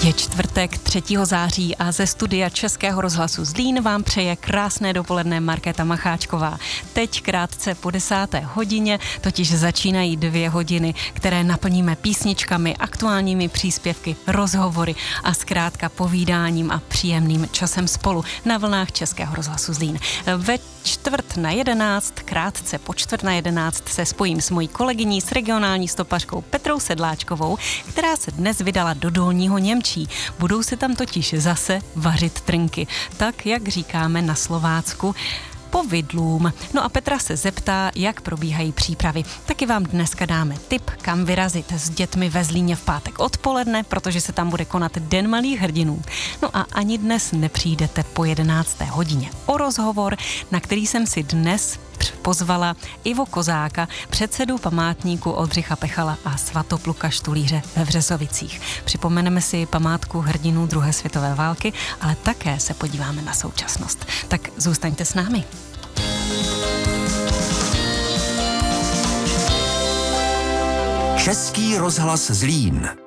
Je čtvrtek 3. září a ze studia Českého rozhlasu Zlín vám přeje krásné dopoledne Markéta Macháčková. Teď krátce po 10. hodině, totiž začínají 2 hodiny, které naplníme písničkami, aktuálními příspěvky, rozhovory a zkrátka povídáním a příjemným časem spolu na vlnách Českého rozhlasu Zlín. Ve 10:45, krátce po 10:45 se spojím s mojí kolegyní, s regionální stopařkou Petrou Sedláčkovou, která se dnes vydala do Dolního Němčí. Budou se tam totiž zase vařit trnky, tak jak říkáme na Slovácku, po vidlům. No a Petra se zeptá, jak probíhají přípravy. Taky vám dneska dáme tip, kam vyrazit s dětmi ve Zlíně v pátek odpoledne, protože se tam bude konat Den malých hrdinů. No a ani dnes nepřijdete po 11. hodině o rozhovor, na který jsem si dnes pozvala Ivo Kozáka, předsedu památníku Oldřicha Pechala a Svatopluka Štulíře ve Březovicích. Připomeneme si památku hrdinů druhé světové války, ale také se podíváme na současnost. Tak zůstaňte s námi. Český rozhlas Zlín.